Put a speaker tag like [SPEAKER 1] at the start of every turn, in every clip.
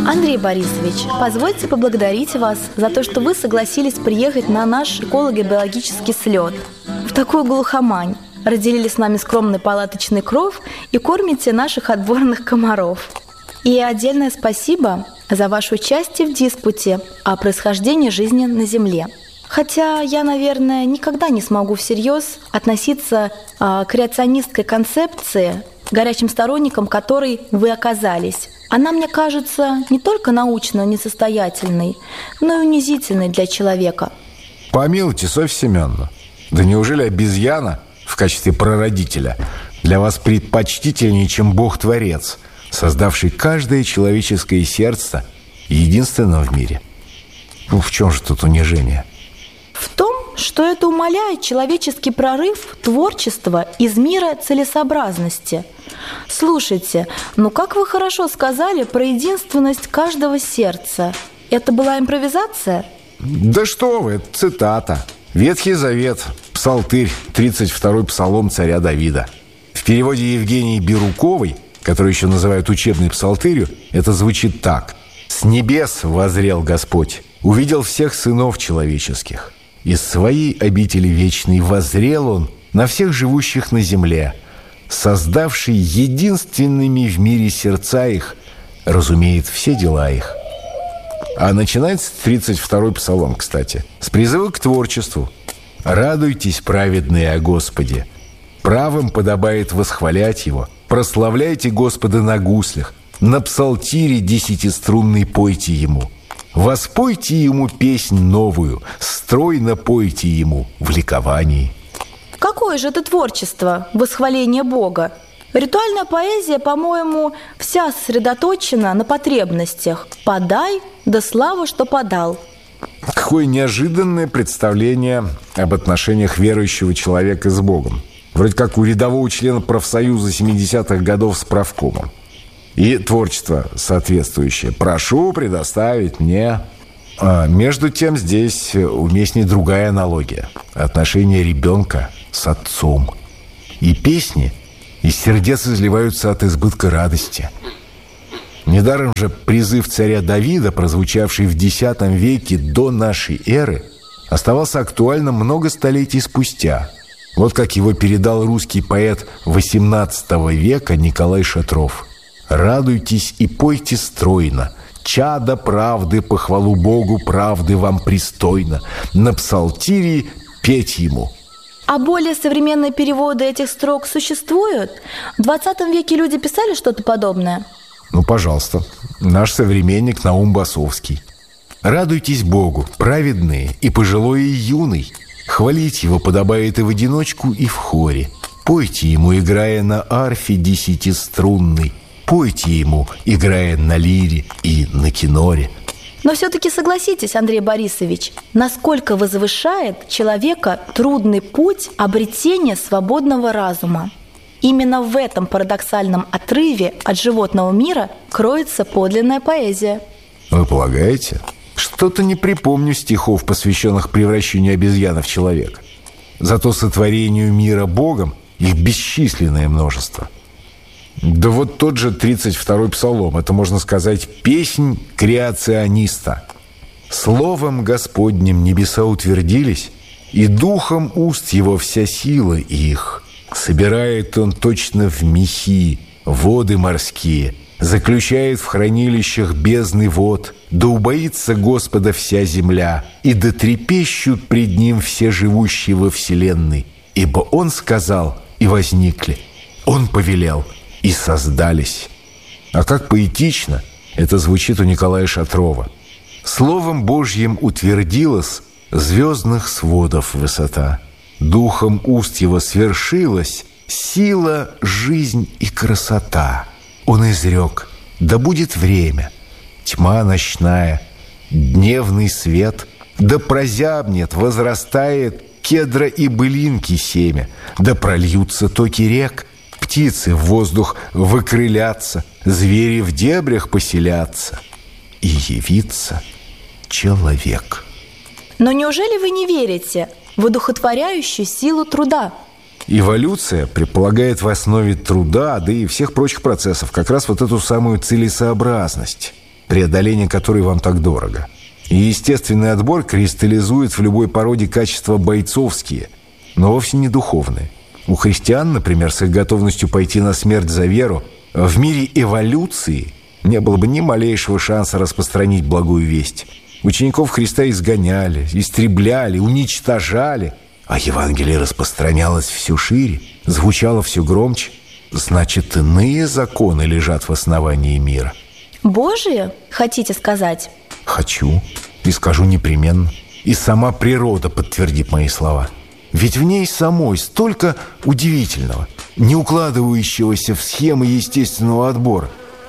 [SPEAKER 1] Андрей Борисович, позвольте поблагодарить вас за то, что вы согласились приехать на наш эколого-биологический слет в такую глухомань. Разделили с нами скромный палаточный кров и кормите наших отборных комаров. И отдельное спасибо за ваше участие в диспуте о происхождении жизни на Земле. Хотя я, наверное, никогда не смогу всерьез относиться к креационистской концепции, горячим сторонником которой вы оказались. Она, мне кажется, не только научно несостоятельной, но и унизительной для человека.
[SPEAKER 2] Помилуйте, Софья Семеновна, да неужели обезьяна в качестве прародителя для вас предпочтительнее, чем Бог-творец, создавший каждое человеческое сердце, единственное в мире? Ну, в чем же тут унижение?
[SPEAKER 1] В том, что это умаляет человеческий прорыв творчества из мира целесообразности. Слушайте, ну как вы хорошо сказали про единственность каждого сердца. Это была импровизация?
[SPEAKER 2] Да что вы, это цитата. Ветхий Завет, Псалтырь, 32-й псалом царя Давида. В переводе Евгении Бируковой, который еще называют учебной псалтырью, это звучит так. «С небес воззрел Господь, увидел всех сынов человеческих. Из своей обители вечной воззрел Он на всех живущих на земле, создавший единственными в мире сердца их, разумеет все дела их». А начинается 32-й псалом, кстати, с призыва к творчеству. «Радуйтесь, праведные, о Господе. Правым подобает восхвалять Его. Прославляйте Господа на гуслях. На псалтире десятиструнный пойте Ему. Воспойте Ему песнь новую, стройно пойте Ему в ликовании».
[SPEAKER 1] Какое же это творчество, восхваление Бога? Ритуальная поэзия, по-моему, вся сосредоточена на потребностях. «Подай, да слава, что подал».
[SPEAKER 2] Какое неожиданное представление об отношениях верующего человека с Богом. Вроде как у рядового члена профсоюза 70-х годов с правкомом. И творчество соответствующее. Прошу предоставить мне. Между тем здесь уместнее другая аналогия. Отношения ребенка с отцом. И песни из сердец изливаются от избытка радости. Недаром же призыв царя Давида, прозвучавший в X веке до нашей эры, оставался актуальным много столетий спустя. Вот как его передал русский поэт XVIII века Николай Шатров. «Радуйтесь и пойте стройно, чада правды, похвалу Богу, правды вам пристойно, на псалтире петь Ему».
[SPEAKER 1] А более современные переводы этих строк существуют? В 20 веке люди писали что-то подобное?
[SPEAKER 2] Ну, пожалуйста, наш современник Наум Басовский. «Радуйтесь Богу, праведные и пожилой и юный. Хвалить Его подобает и в одиночку, и в хоре. Пойте Ему, играя на арфе десятиструнной. Пойте Ему, играя на лире и на киноре».
[SPEAKER 1] Но все-таки согласитесь, Андрей Борисович, насколько возвышает человека трудный путь обретения свободного разума. Именно в этом парадоксальном отрыве от животного мира кроется подлинная поэзия.
[SPEAKER 2] Вы полагаете? Что-то не припомню стихов, посвященных превращению обезьяны в человека. Зато сотворению мира Богом их бесчисленное множество. Да вот тот же 32-й псалом, это, можно сказать, песнь креациониста. «Словом Господним небеса утвердились, и духом уст Его вся сила их. Собирает Он точно в мехи воды морские, заключает в хранилищах бездны вод, да убоится Господа вся земля, и да трепещут пред Ним все живущие во вселенной. Ибо Он сказал, и возникли, Он повелел, и создались». А как поэтично это звучит у Николая Шатрова. «Словом Божьим утвердилась звездных сводов высота. Духом уст Его свершилась сила, жизнь и красота. Он изрек, да будет время, тьма ночная, дневный свет, да прозябнет, возрастает кедра и былинки семя, да прольются токи рек, птицы в воздух выкрылятся, звери в дебрях поселятся, и явится человек».
[SPEAKER 1] Но неужели вы не верите в одухотворяющую силу труда?
[SPEAKER 2] Эволюция предполагает в основе труда, да и всех прочих процессов, как раз вот эту самую целесообразность. преодоление которой вам так дорого. И естественный отбор кристаллизует в любой породе качества бойцовские, но вовсе не духовные. У христиан, например, с их готовностью пойти на смерть за веру, в мире эволюции не было бы ни малейшего шанса распространить благую весть. Учеников Христа изгоняли, истребляли, уничтожали, а Евангелие распространялось все шире, звучало все громче. Значит, иные законы лежат в основании мира.
[SPEAKER 1] Божие, хотите сказать?
[SPEAKER 2] Хочу и скажу непременно. И сама природа подтвердит мои слова. Ведь в ней самой столько удивительного, не укладывающегося в схемы естественного отбора.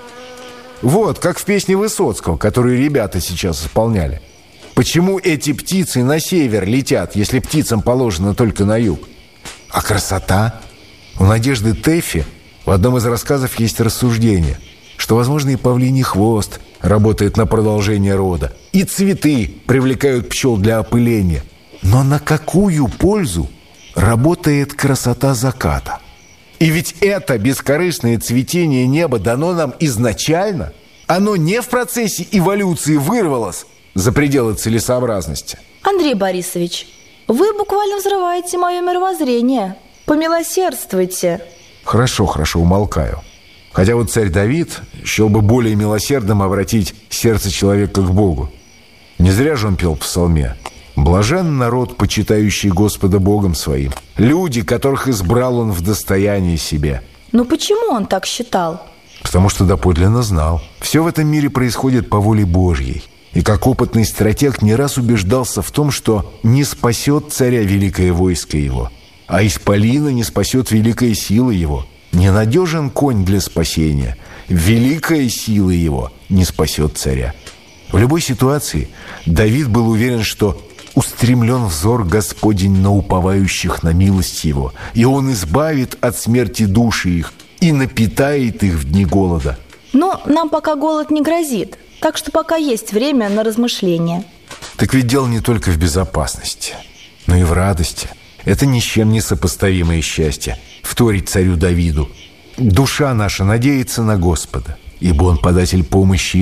[SPEAKER 2] Вот, как в песне Высоцкого, которую ребята сейчас исполняли. Почему эти птицы на север летят, если птицам положено только на юг? А красота? У Надежды Тэффи в одном из рассказов есть рассуждение, что, возможно, и павлиний хвост работает на продолжение рода, и цветы привлекают пчел для опыления. Но на какую пользу работает красота заката? И ведь это бескорыстное цветение неба дано нам изначально. Оно не в процессе эволюции вырвалось за пределы целесообразности.
[SPEAKER 1] Андрей Борисович, вы буквально взрываете мое мировоззрение. Помилосердствуйте.
[SPEAKER 2] Хорошо, умолкаю. Хотя вот царь Давид счел бы более милосердным обратить сердце человека к Богу. Не зря же он пел в псалме: «Блажен народ, почитающий Господа Богом своим, люди, которых избрал он в достоянии себе».
[SPEAKER 1] Но почему он так считал?
[SPEAKER 2] Потому что доподлинно знал. Все в этом мире происходит по воле Божьей. И как опытный стратег не раз убеждался в том, что не спасет царя великое войско его, а исполина не спасет великая сила его. Ненадежен конь для спасения, великая сила его не спасет царя. В любой ситуации Давид был уверен, что устремлен взор Господень на уповающих на милость его, и он избавит от смерти души их и напитает их в дни голода.
[SPEAKER 1] Но нам пока голод не грозит, так что пока есть время на размышления.
[SPEAKER 2] Так ведь дело не только в безопасности, но и в радости. Это ни с чем не сопоставимое счастье — вторить царю Давиду. Душа наша надеется на Господа, ибо Он податель помощи